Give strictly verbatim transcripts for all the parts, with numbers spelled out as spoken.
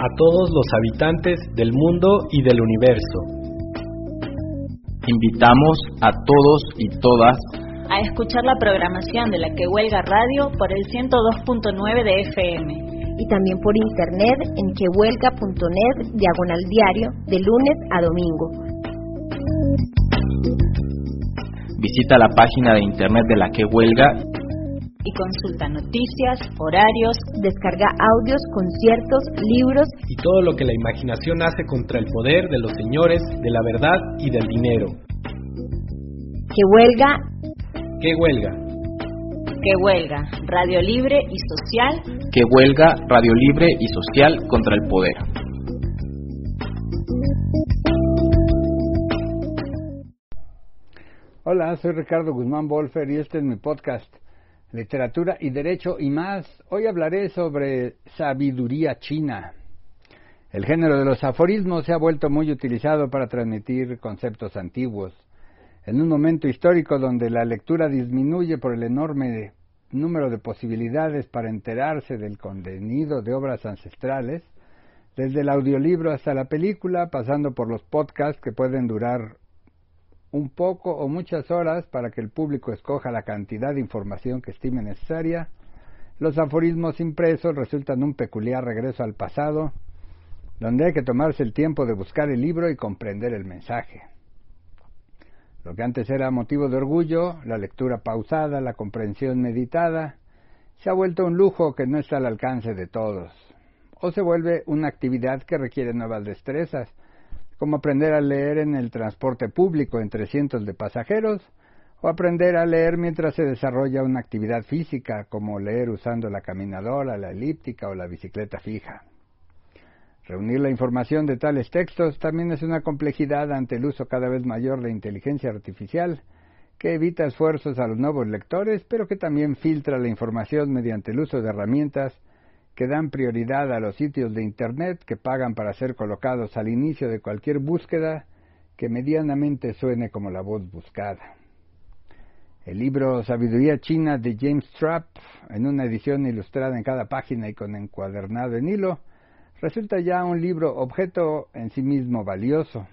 a todos los habitantes del mundo y del universo. Invitamos a todos y todas a escuchar la programación de la Que Huelga Radio por el ciento dos punto nueve de F M y también por internet en quehuelga punto net diagonal diario de lunes a domingo. Visita la página de internet de la Que Huelga y consulta noticias, horarios, descarga audios, conciertos, libros y todo lo que la imaginación hace contra el poder de los señores de la verdad y del dinero. Que huelga, que huelga, que huelga, radio libre y social, que huelga, radio libre y social contra el poder. Hola, soy Ricardo Guzmán Bolfer y este es mi podcast, Literatura y Derecho y más. Hoy hablaré sobre sabiduría china. El género de los aforismos se ha vuelto muy utilizado para transmitir conceptos antiguos. En un momento histórico donde la lectura disminuye por el enorme número de posibilidades para enterarse del contenido de obras ancestrales, desde el audiolibro hasta la película, pasando por los podcasts que pueden durar un poco o muchas horas para que el público escoja la cantidad de información que estime necesaria, los aforismos impresos resultan un peculiar regreso al pasado, donde hay que tomarse el tiempo de buscar el libro y comprender el mensaje. Lo que antes era motivo de orgullo, la lectura pausada, la comprensión meditada, se ha vuelto un lujo que no está al alcance de todos, o se vuelve una actividad que requiere nuevas destrezas, como aprender a leer en el transporte público entre cientos de pasajeros, o aprender a leer mientras se desarrolla una actividad física, como leer usando la caminadora, la elíptica o la bicicleta fija. Reunir la información de tales textos también es una complejidad ante el uso cada vez mayor de inteligencia artificial, que evita esfuerzos a los nuevos lectores, pero que también filtra la información mediante el uso de herramientas que dan prioridad a los sitios de Internet que pagan para ser colocados al inicio de cualquier búsqueda que medianamente suene como la voz buscada. El libro Sabiduría China de James Trapp, en una edición ilustrada en cada página y con encuadernado en hilo, resulta ya un libro objeto en sí mismo valioso.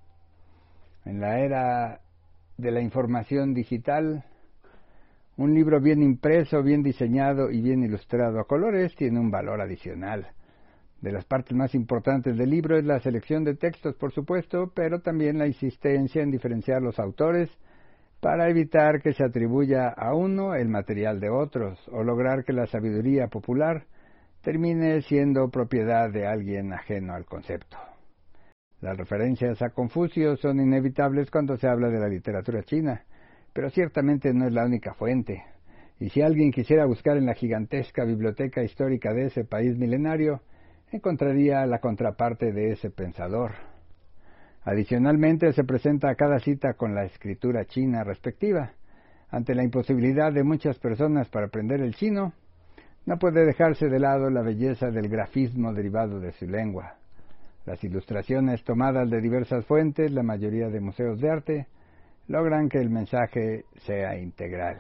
En la era de la información digital, un libro bien impreso, bien diseñado y bien ilustrado a colores tiene un valor adicional. De las partes más importantes del libro es la selección de textos, por supuesto, pero también la insistencia en diferenciar los autores para evitar que se atribuya a uno el material de otros o lograr que la sabiduría popular termine siendo propiedad de alguien ajeno al concepto. Las referencias a Confucio son inevitables cuando se habla de la literatura china, pero ciertamente no es la única fuente, y si alguien quisiera buscar en la gigantesca biblioteca histórica de ese país milenario, encontraría la contraparte de ese pensador. Adicionalmente, se presenta a cada cita con la escritura china respectiva. Ante la imposibilidad de muchas personas para aprender el chino, no puede dejarse de lado la belleza del grafismo derivado de su lengua. Las ilustraciones tomadas de diversas fuentes, la mayoría de museos de arte, logran que el mensaje sea integral.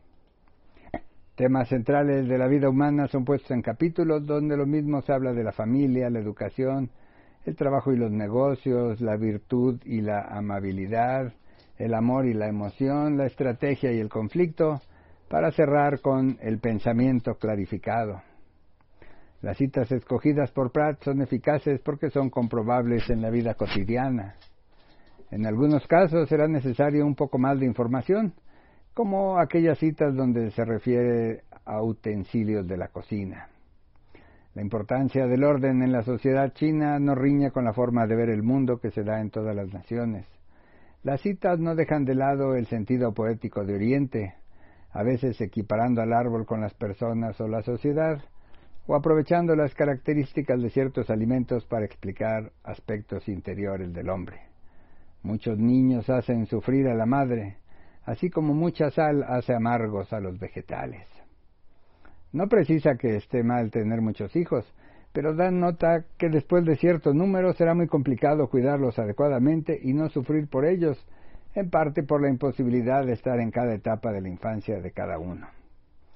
Temas centrales de la vida humana son puestos en capítulos donde lo mismo se habla de la familia, la educación, el trabajo y los negocios, la virtud y la amabilidad, el amor y la emoción, la estrategia y el conflicto, para cerrar con el pensamiento clarificado. Las citas escogidas por Pratt son eficaces porque son comprobables en la vida cotidiana. En algunos casos será necesario un poco más de información, como aquellas citas donde se refiere a utensilios de la cocina. La importancia del orden en la sociedad china no riñe con la forma de ver el mundo que se da en todas las naciones. Las citas no dejan de lado el sentido poético de Oriente, a veces equiparando al árbol con las personas o la sociedad, o aprovechando las características de ciertos alimentos para explicar aspectos interiores del hombre. Muchos niños hacen sufrir a la madre, así como mucha sal hace amargos a los vegetales. No precisa que esté mal tener muchos hijos, pero dan nota que después de cierto número será muy complicado cuidarlos adecuadamente y no sufrir por ellos, en parte por la imposibilidad de estar en cada etapa de la infancia de cada uno.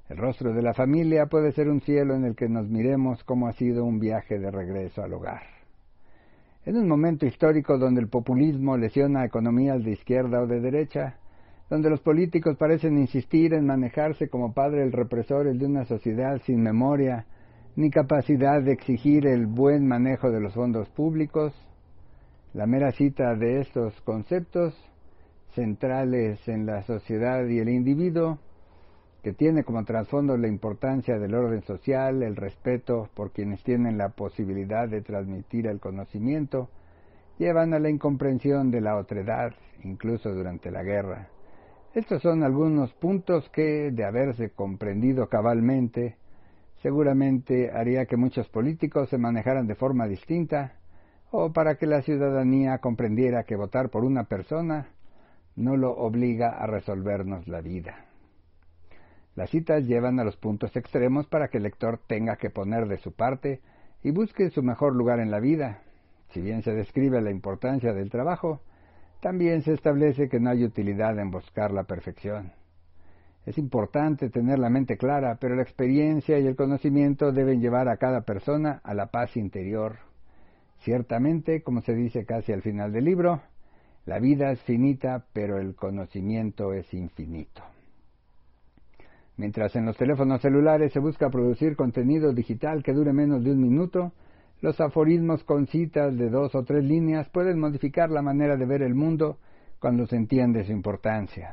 El rostro de la familia puede ser un cielo en el que nos miremos cómo ha sido un viaje de regreso al hogar. En un momento histórico donde el populismo lesiona economías de izquierda o de derecha, donde los políticos parecen insistir en manejarse como padres represores de una sociedad sin memoria ni capacidad de exigir el buen manejo de los fondos públicos, la mera cita de estos conceptos centrales en la sociedad y el individuo, que tiene como trasfondo la importancia del orden social, el respeto por quienes tienen la posibilidad de transmitir el conocimiento, llevan a la incomprensión de la otredad, incluso durante la guerra. Estos son algunos puntos que, de haberse comprendido cabalmente, seguramente haría que muchos políticos se manejaran de forma distinta, o para que la ciudadanía comprendiera que votar por una persona no lo obliga a resolvernos la vida. Las citas llevan a los puntos extremos para que el lector tenga que poner de su parte y busque su mejor lugar en la vida. Si bien se describe la importancia del trabajo, también se establece que no hay utilidad en buscar la perfección. Es importante tener la mente clara, pero la experiencia y el conocimiento deben llevar a cada persona a la paz interior. Ciertamente, como se dice casi al final del libro, la vida es finita, pero el conocimiento es infinito. Mientras en los teléfonos celulares se busca producir contenido digital que dure menos de un minuto, los aforismos con citas de dos o tres líneas pueden modificar la manera de ver el mundo cuando se entiende su importancia.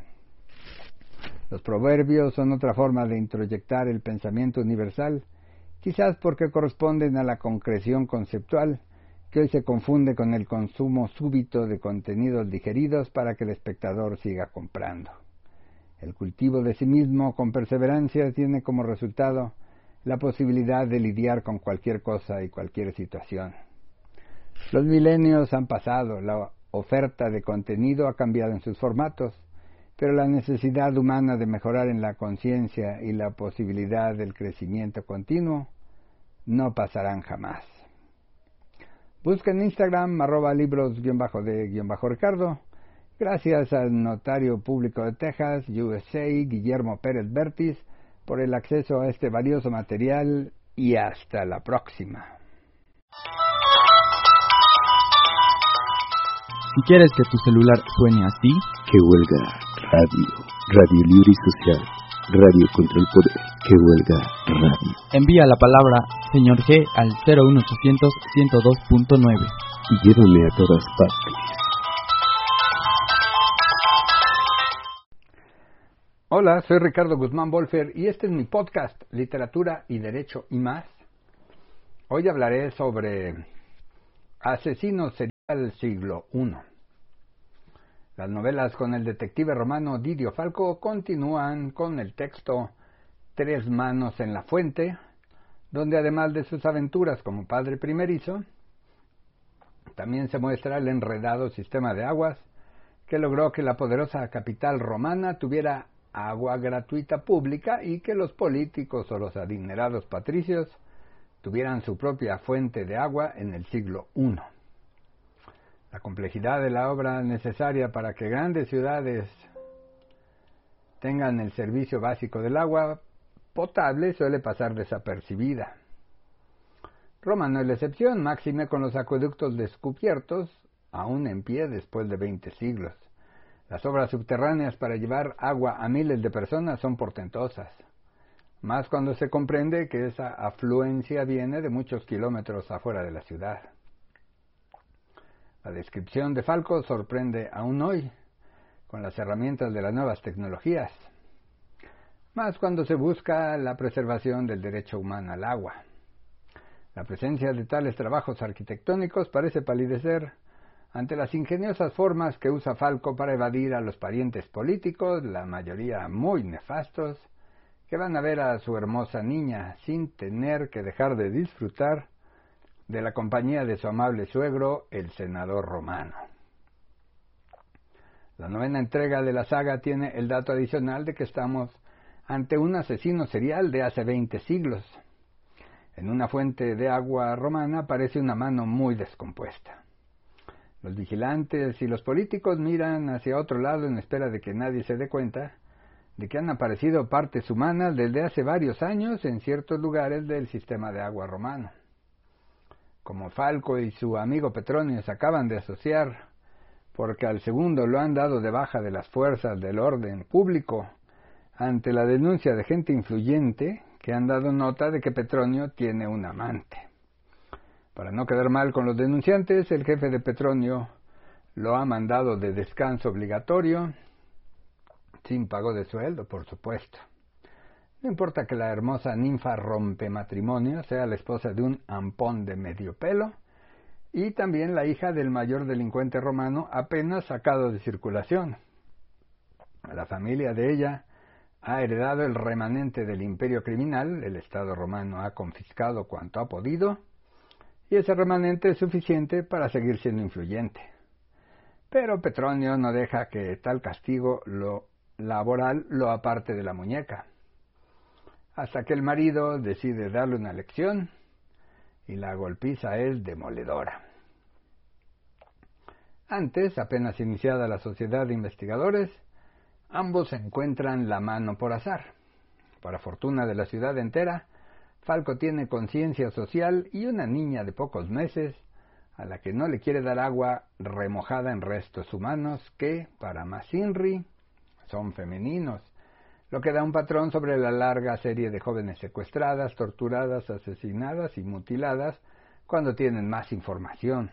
Los proverbios son otra forma de introyectar el pensamiento universal, quizás porque corresponden a la concreción conceptual, que hoy se confunde con el consumo súbito de contenidos digeridos para que el espectador siga comprando. El cultivo de sí mismo con perseverancia tiene como resultado la posibilidad de lidiar con cualquier cosa y cualquier situación. Los milenios han pasado, la oferta de contenido ha cambiado en sus formatos, pero la necesidad humana de mejorar en la conciencia y la posibilidad del crecimiento continuo no pasarán jamás. Busca en Instagram arroba libros-de-ricardo. Gracias al Notario Público de Texas, U S A, Guillermo Pérez Bertis, por el acceso a este valioso material y hasta la próxima. Si quieres que tu celular suene así, que huelga radio, radio libre y social, radio contra el poder, que huelga radio. Envía la palabra señor G al cero uno ochocientos ciento dos punto nueve y llévame a todas partes. Hola, soy Ricardo Guzmán Bolfer y este es mi podcast, Literatura y Derecho y más. Hoy hablaré sobre Asesino serial siglo primero. Las novelas con el detective romano Didio Falco continúan con el texto Tres manos en la fuente, donde además de sus aventuras como padre primerizo, también se muestra el enredado sistema de aguas que logró que la poderosa capital romana tuviera agua gratuita pública y que los políticos o los adinerados patricios tuvieran su propia fuente de agua en el siglo primero. La complejidad de la obra necesaria para que grandes ciudades tengan el servicio básico del agua potable suele pasar desapercibida. Roma no es la excepción, máxime con los acueductos descubiertos, aún en pie después de veinte siglos. Las obras subterráneas para llevar agua a miles de personas son portentosas, más cuando se comprende que esa afluencia viene de muchos kilómetros afuera de la ciudad. La descripción de Falco sorprende aún hoy, con las herramientas de las nuevas tecnologías, más cuando se busca la preservación del derecho humano al agua. La presencia de tales trabajos arquitectónicos parece palidecer ante las ingeniosas formas que usa Falco para evadir a los parientes políticos, la mayoría muy nefastos, que van a ver a su hermosa niña sin tener que dejar de disfrutar de la compañía de su amable suegro, el senador romano. La novena entrega de la saga tiene el dato adicional de que estamos ante un asesino serial de hace veinte siglos. En una fuente de agua romana aparece una mano muy descompuesta. Los vigilantes y los políticos miran hacia otro lado en espera de que nadie se dé cuenta, de que han aparecido partes humanas desde hace varios años en ciertos lugares del sistema de agua romano. Como Falco y su amigo Petronio se acaban de asociar porque al segundo lo han dado de baja de las fuerzas del orden público ante la denuncia de gente influyente que han dado nota de que Petronio tiene un amante. Para no quedar mal con los denunciantes, el jefe de Petronio lo ha mandado de descanso obligatorio, sin pago de sueldo, por supuesto. No importa que la hermosa ninfa rompe matrimonio sea la esposa de un ampón de medio pelo, y también la hija del mayor delincuente romano apenas sacado de circulación. La familia de ella ha heredado el remanente del imperio criminal, el Estado romano ha confiscado cuanto ha podido, y ese remanente es suficiente para seguir siendo influyente. Pero Petronio no deja que tal castigo lo laboral lo aparte de la muñeca, hasta que el marido decide darle una lección y la golpiza es demoledora. Antes, apenas iniciada la sociedad de investigadores, ambos encuentran la mano por azar. Para fortuna de la ciudad entera, Falco tiene conciencia social y una niña de pocos meses a la que no le quiere dar agua remojada en restos humanos que, para Masinri, son femeninos, lo que da un patrón sobre la larga serie de jóvenes secuestradas, torturadas, asesinadas y mutiladas cuando tienen más información.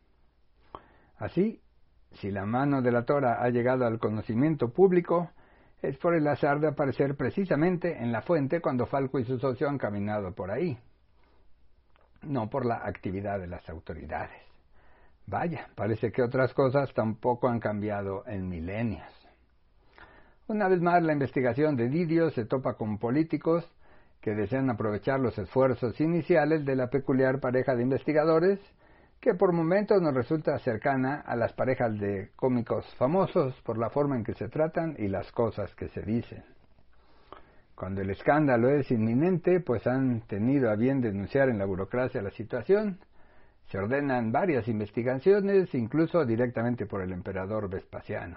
Así, si la mano delatora ha llegado al conocimiento público, es por el azar de aparecer precisamente en la fuente cuando Falco y su socio han caminado por ahí, no por la actividad de las autoridades. Vaya, parece que otras cosas tampoco han cambiado en milenios. Una vez más, la investigación de Didio se topa con políticos que desean aprovechar los esfuerzos iniciales de la peculiar pareja de investigadores, que por momentos nos resulta cercana a las parejas de cómicos famosos por la forma en que se tratan y las cosas que se dicen. Cuando el escándalo es inminente, pues han tenido a bien denunciar en la burocracia la situación, se ordenan varias investigaciones, incluso directamente por el emperador Vespasiano.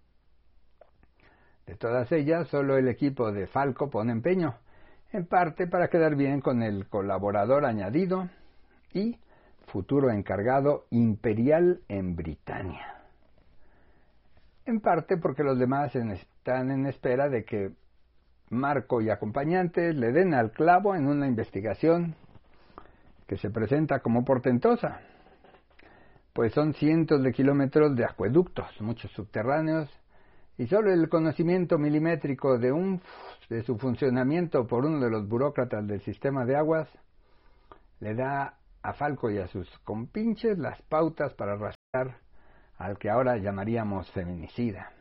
De todas ellas, solo el equipo de Falco pone empeño, en parte para quedar bien con el colaborador añadido y futuro encargado imperial en Britania. En parte porque los demás están en espera de que Marco y acompañantes le den al clavo en una investigación que se presenta como portentosa, pues son cientos de kilómetros de acueductos, muchos subterráneos, y solo el conocimiento milimétrico de, un, de su funcionamiento por uno de los burócratas del sistema de aguas le da a Falco y a sus compinches las pautas para arrastrar al que ahora llamaríamos feminicida.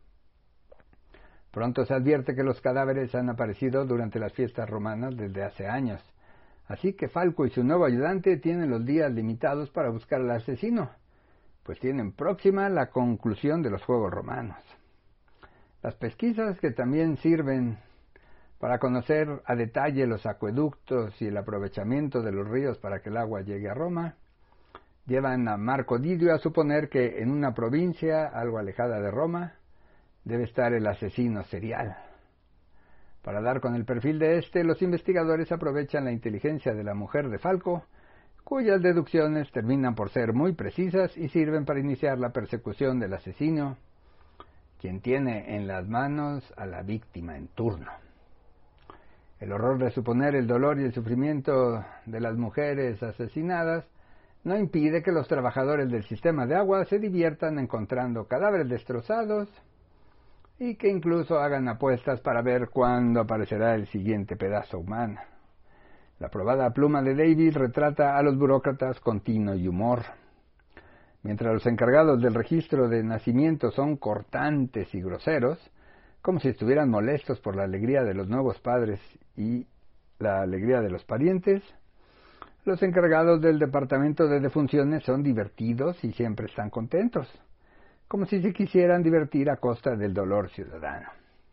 Pronto se advierte que los cadáveres han aparecido durante las fiestas romanas desde hace años, así que Falco y su nuevo ayudante tienen los días limitados para buscar al asesino, pues tienen próxima la conclusión de los Juegos Romanos. Las pesquisas, que también sirven para conocer a detalle los acueductos y el aprovechamiento de los ríos para que el agua llegue a Roma, llevan a Marco Didio a suponer que en una provincia algo alejada de Roma debe estar el asesino serial. Para dar con el perfil de este, los investigadores aprovechan la inteligencia de la mujer de Falco, cuyas deducciones terminan por ser muy precisas y sirven para iniciar la persecución del asesino, quien tiene en las manos a la víctima en turno. El horror de suponer el dolor y el sufrimiento de las mujeres asesinadas no impide que los trabajadores del sistema de agua se diviertan encontrando cadáveres destrozados y que incluso hagan apuestas para ver cuándo aparecerá el siguiente pedazo humano. La probada pluma de David retrata a los burócratas con tino y humor. Mientras los encargados del registro de nacimientos son cortantes y groseros, como si estuvieran molestos por la alegría de los nuevos padres y la alegría de los parientes, los encargados del departamento de defunciones son divertidos y siempre están contentos, como si se quisieran divertir a costa del dolor ciudadano.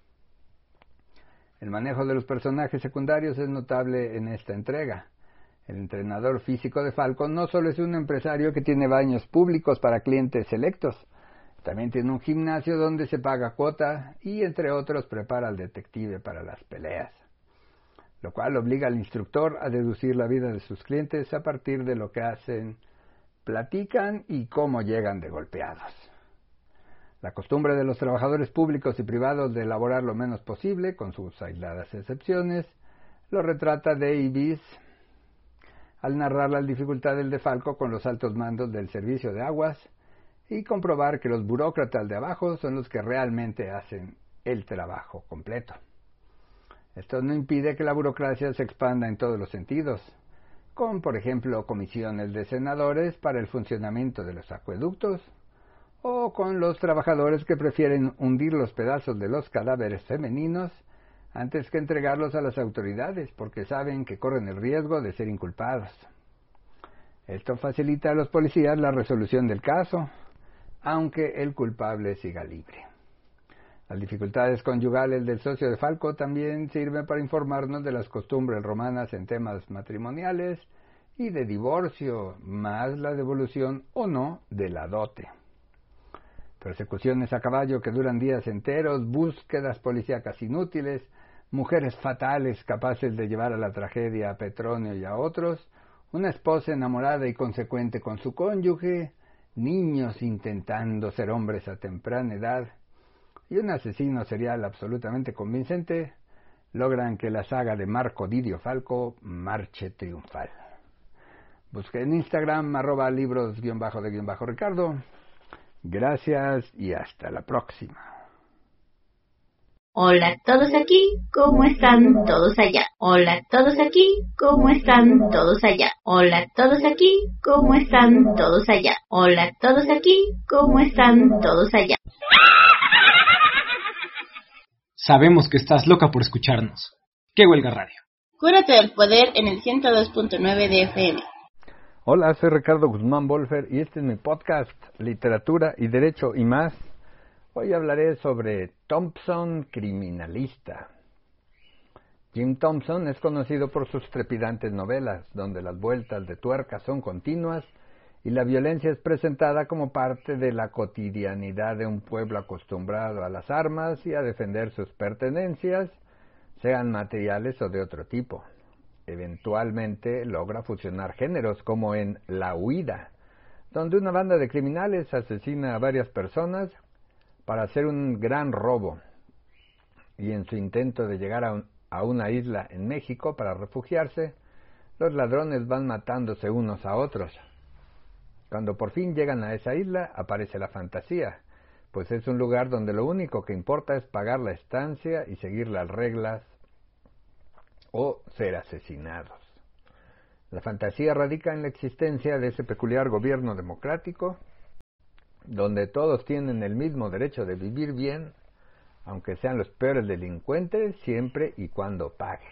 El manejo de los personajes secundarios es notable en esta entrega. El entrenador físico de Falco no solo es un empresario que tiene baños públicos para clientes selectos, También tiene un gimnasio donde se paga cuota y, entre otros, prepara al detective para las peleas, lo cual obliga al instructor a deducir la vida de sus clientes a partir de lo que hacen, platican y cómo llegan de golpeados. La costumbre de los trabajadores públicos y privados de elaborar lo menos posible, con sus aisladas excepciones, lo retrata Davis al narrar las dificultades de Falco con los altos mandos del servicio de aguas y comprobar que los burócratas de abajo son los que realmente hacen el trabajo completo. Esto no impide que la burocracia se expanda en todos los sentidos, con, por ejemplo, comisiones de senadores para el funcionamiento de los acueductos, o con los trabajadores que prefieren hundir los pedazos de los cadáveres femeninos antes que entregarlos a las autoridades, porque saben que corren el riesgo de ser inculpados. Esto facilita a los policías la resolución del caso, aunque el culpable siga libre. Las dificultades conyugales del socio de Falco también sirven para informarnos de las costumbres romanas en temas matrimoniales y de divorcio, más la devolución o no de la dote. Persecuciones a caballo que duran días enteros, búsquedas policíacas inútiles, mujeres fatales capaces de llevar a la tragedia a Petronio y a otros, una esposa enamorada y consecuente con su cónyuge, niños intentando ser hombres a temprana edad y un asesino serial absolutamente convincente, logran que la saga de Marco Didio Falco marche triunfal. Busque en Instagram arroba libros guión bajo de guión bajo Ricardo. Gracias y hasta la próxima. Hola todos aquí, ¿cómo están todos allá? Hola todos aquí, ¿cómo están todos allá? Hola todos aquí, ¿cómo están todos allá? Hola todos aquí, ¿cómo están todos allá? Sabemos que estás loca por escucharnos. ¡Qué huelga radio! Cúrate del poder en el ciento dos punto nueve de F M. Hola, soy Ricardo Guzmán Bolfer y este es mi podcast Literatura y Derecho y más. Hoy hablaré sobre Thompson criminalista. Jim Thompson es conocido por sus trepidantes novelas, donde las vueltas de tuerca son continuas y la violencia es presentada como parte de la cotidianidad de un pueblo acostumbrado a las armas y a defender sus pertenencias, sean materiales o de otro tipo. Eventualmente logra fusionar géneros, como en La Huida, donde una banda de criminales asesina a varias personas para hacer un gran robo, y en su intento de llegar a, un, a una isla en México para refugiarse, los ladrones van matándose unos a otros. Cuando por fin llegan a esa isla, aparece la fantasía, pues es un lugar donde lo único que importa es pagar la estancia y seguir las reglas o ser asesinados. La fantasía radica en la existencia de ese peculiar gobierno democrático, donde todos tienen el mismo derecho de vivir bien, aunque sean los peores delincuentes, siempre y cuando paguen.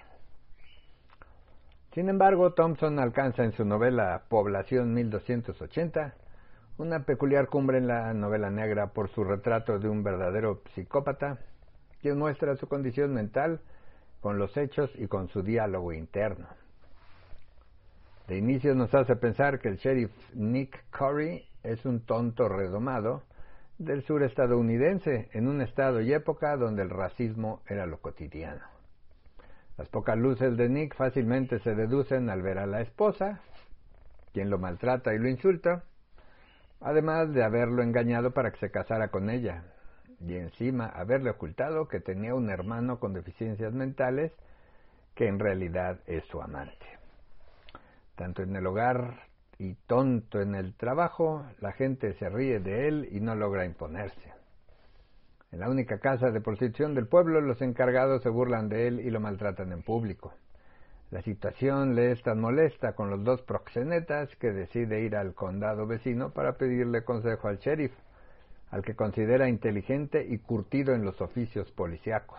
Sin embargo, Thompson alcanza en su novela Población mil doscientos ochenta una peculiar cumbre en la novela negra por su retrato de un verdadero psicópata, quien muestra su condición mental con los hechos y con su diálogo interno. De inicio nos hace pensar que el sheriff Nick Curry es un tonto redomado del sur estadounidense, en un estado y época donde el racismo era lo cotidiano. Las pocas luces de Nick fácilmente se deducen al ver a la esposa, quien lo maltrata y lo insulta, además de haberlo engañado para que se casara con ella, y encima haberle ocultado que tenía un hermano con deficiencias mentales que en realidad es su amante. Tanto en el hogar y tonto en el trabajo, la gente se ríe de él y no logra imponerse. En la única casa de prostitución del pueblo, los encargados se burlan de él y lo maltratan en público. La situación le es tan molesta con los dos proxenetas que decide ir al condado vecino para pedirle consejo al sheriff, al que considera inteligente y curtido en los oficios policíacos.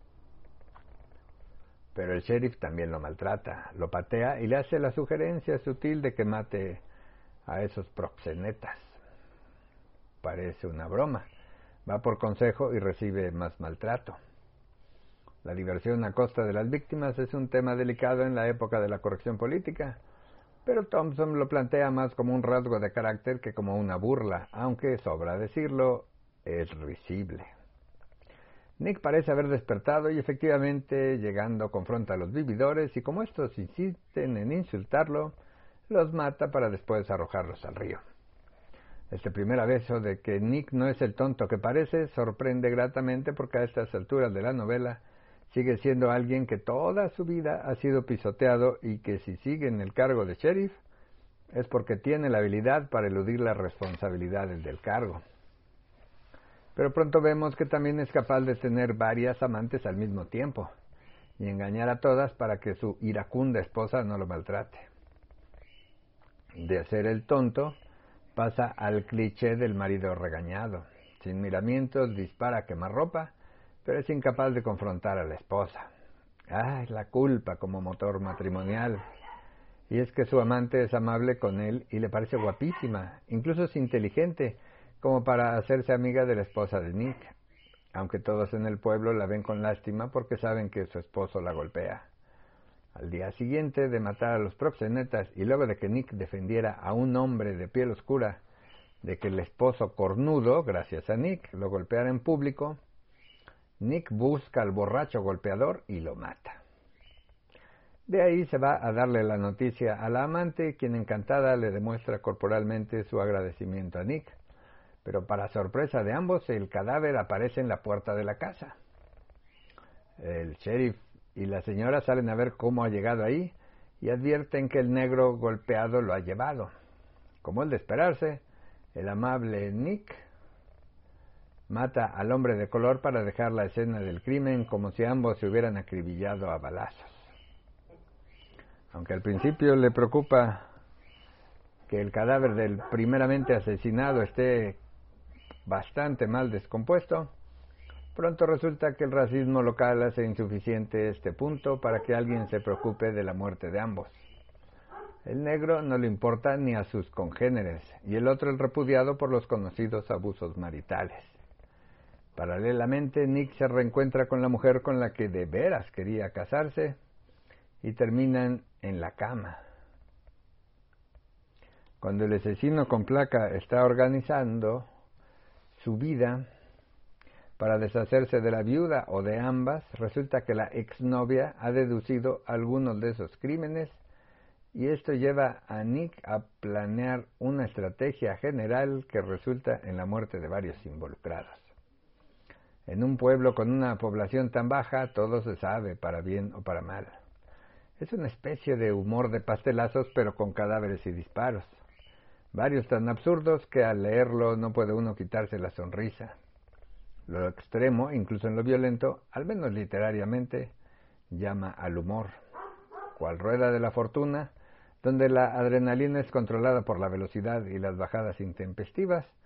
Pero el sheriff también lo maltrata, lo patea y le hace la sugerencia sutil de que mate a esos proxenetas. Parece una broma. Va por consejo y recibe más maltrato. La diversión a costa de las víctimas es un tema delicado en la época de la corrección política, pero Thompson lo plantea más como un rasgo de carácter que como una burla, aunque, sobra decirlo, es risible. Nick parece haber despertado y efectivamente, llegando, confronta a los vividores y como estos insisten en insultarlo, los mata para después arrojarlos al río. Este primer aviso de que Nick no es el tonto que parece sorprende gratamente porque a estas alturas de la novela sigue siendo alguien que toda su vida ha sido pisoteado y que si sigue en el cargo de sheriff es porque tiene la habilidad para eludir las responsabilidades del cargo. Pero pronto vemos que también es capaz de tener varias amantes al mismo tiempo y engañar a todas para que su iracunda esposa no lo maltrate. De ser el tonto, pasa al cliché del marido regañado. Sin miramientos dispara a quemarropa, pero es incapaz de confrontar a la esposa. ¡Ay, la culpa como motor matrimonial! Y es que su amante es amable con él y le parece guapísima, incluso es inteligente, como para hacerse amiga de la esposa de Nick, aunque todos en el pueblo la ven con lástima porque saben que su esposo la golpea. Al día siguiente de matar a los proxenetas y luego de que Nick defendiera a un hombre de piel oscura de que el esposo cornudo, gracias a Nick, lo golpeara en público, Nick busca al borracho golpeador y lo mata. De ahí se va a darle la noticia a la amante, quien encantada le demuestra corporalmente su agradecimiento a Nick, pero para sorpresa de ambos el cadáver aparece en la puerta de la casa. El sheriff y la señora salen a ver cómo ha llegado ahí y advierten que el negro golpeado lo ha llevado. Como es de esperarse, el amable Nick mata al hombre de color para dejar la escena del crimen como si ambos se hubieran acribillado a balazos. Aunque al principio le preocupa que el cadáver del primeramente asesinado esté bastante mal descompuesto, pronto resulta que el racismo local hace insuficiente este punto para que alguien se preocupe de la muerte de ambos. El negro no le importa ni a sus congéneres, y el otro es repudiado por los conocidos abusos maritales. Paralelamente, Nick se reencuentra con la mujer con la que de veras quería casarse, y terminan en la cama. Cuando el asesino con placa está organizando su vida para deshacerse de la viuda o de ambas, resulta que la exnovia ha deducido algunos de esos crímenes y esto lleva a Nick a planear una estrategia general que resulta en la muerte de varios involucrados. En un pueblo con una población tan baja, todo se sabe, para bien o para mal. Es una especie de humor de pastelazos, pero con cadáveres y disparos. Varios tan absurdos que al leerlo no puede uno quitarse la sonrisa. Lo extremo, incluso en lo violento, al menos literariamente, llama al humor. Cual rueda de la fortuna, donde la adrenalina es controlada por la velocidad y las bajadas intempestivas,